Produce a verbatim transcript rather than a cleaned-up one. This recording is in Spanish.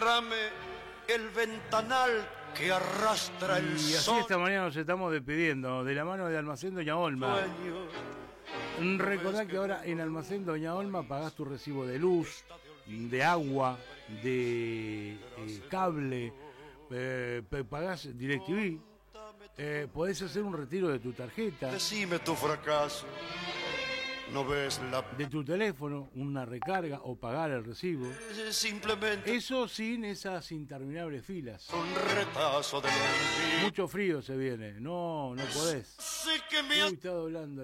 ciérrame el ventanal que arrastra el Y así sol. esta mañana nos estamos despidiendo de la mano de Almacén Doña Olma. Sueño. Recordá que ahora en Almacén Doña Olma pagás tu recibo de luz, de agua, de eh, cable, eh, pagás DirecTV, eh, podés hacer un retiro de tu tarjeta, Decime tu fracaso. No ves la... de tu teléfono, una recarga o pagar el recibo. Simplemente Eso sin esas interminables filas. un retazo de olvido. Mucho frío se viene, no, no podés. Sé que me Uy, está doblando.